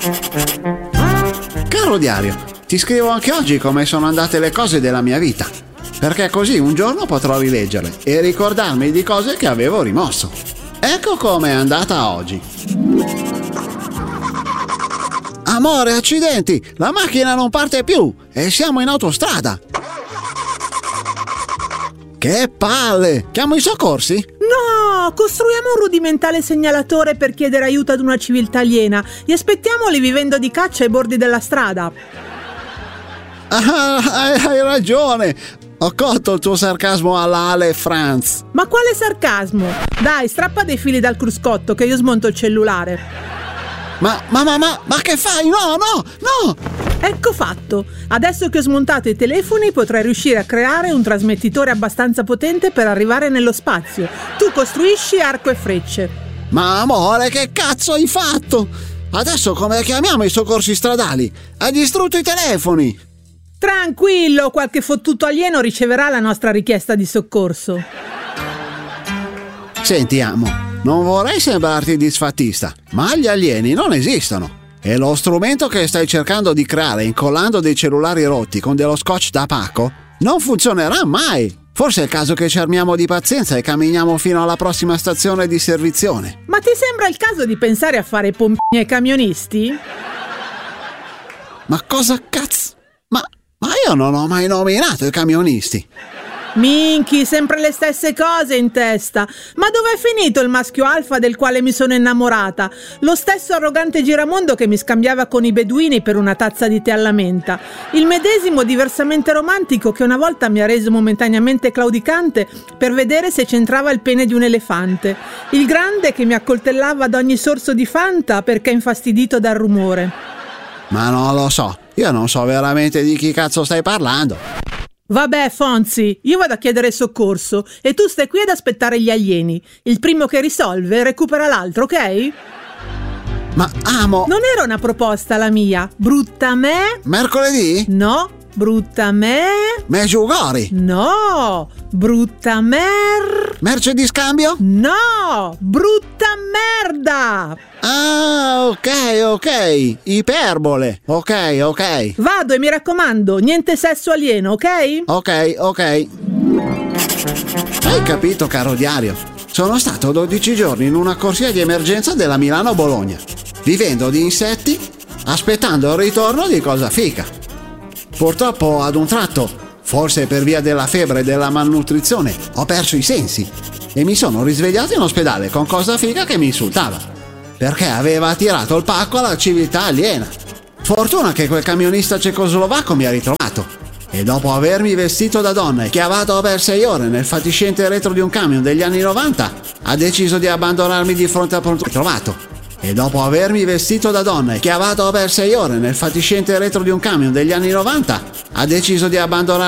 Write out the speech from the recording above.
Caro diario, ti scrivo anche oggi come sono andate le cose della mia vita, perché così un giorno potrò rileggerle e ricordarmi di cose che avevo rimosso. Ecco com'è andata oggi. Amore, accidenti, la macchina non parte più e siamo in autostrada. Che palle! Chiamo i soccorsi? No, costruiamo un rudimentale segnalatore per chiedere aiuto ad una civiltà aliena e aspettiamoli vivendo di caccia ai bordi della strada. Ah, hai ragione! Ho colto il tuo sarcasmo alla Ale Franz. Ma quale sarcasmo? Dai, strappa dei fili dal cruscotto che io smonto il cellulare. Ma che fai? No! Ecco fatto. Adesso che ho smontato i telefoni potrai riuscire a creare un trasmettitore abbastanza potente per arrivare nello spazio. Tu costruisci arco e frecce. Ma amore, che cazzo hai fatto? Adesso come chiamiamo i soccorsi stradali? Hai distrutto i telefoni! Tranquillo, qualche fottuto alieno riceverà la nostra richiesta di soccorso. Senti, amo, non vorrei sembrarti disfattista, ma gli alieni non esistono. E lo strumento che stai cercando di creare incollando dei cellulari rotti con dello scotch da pacco non funzionerà mai. Forse è il caso che ci armiamo di pazienza e camminiamo fino alla prossima stazione di servizione. Ma ti sembra il caso di pensare a fare pompini ai camionisti? Ma cosa cazzo? Ma io non ho mai nominato i camionisti. Minchi, sempre le stesse cose in testa. Ma dov'è finito il maschio alfa del quale mi sono innamorata? Lo stesso arrogante giramondo che mi scambiava con i beduini per una tazza di tè alla menta. Il medesimo diversamente romantico che una volta mi ha reso momentaneamente claudicante per vedere se c'entrava il pene di un elefante. Il grande che mi accoltellava ad ogni sorso di Fanta perché infastidito dal rumore. Ma non lo so, io non so veramente di chi cazzo stai parlando. Vabbè, Fonzi, io vado a chiedere soccorso e tu stai qui ad aspettare gli alieni. Il primo che risolve recupera l'altro, ok? Ma amo... Non era una proposta la mia. Brutta me? Mercoledì? No, brutta me? Meggiugori? No, brutta Merce di scambio? No, brutta merda! Ah, ok, iperbole, ok. Vado e mi raccomando, niente sesso alieno, ok? Ok. Hai capito, caro diario? Sono stato 12 giorni in una corsia di emergenza della Milano-Bologna, vivendo di insetti, aspettando il ritorno di cosa fica. Purtroppo ad un tratto, forse per via della febbre e della malnutrizione, ho perso i sensi e mi sono risvegliato in ospedale con cosa figa che mi insultava perché aveva tirato il pacco alla civiltà aliena. Fortuna che quel camionista cecoslovacco mi ha ritrovato e dopo avermi vestito da donna e chiavato per 6 ore nel fatiscente retro di un camion degli anni 90 ha deciso di abbandonarmi di fronte al pronto ritrovato. E dopo avermi vestito da donna e chiavato per 6 ore nel fatiscente retro di un camion degli anni 90 ha deciso di abbandonarmi